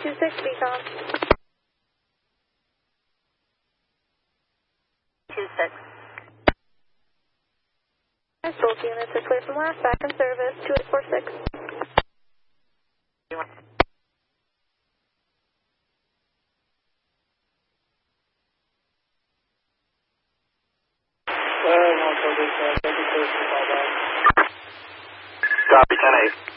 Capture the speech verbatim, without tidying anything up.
two six, Beacon. two six. Both units are clear from last, back in service, two eight four six. Copy, ten eight.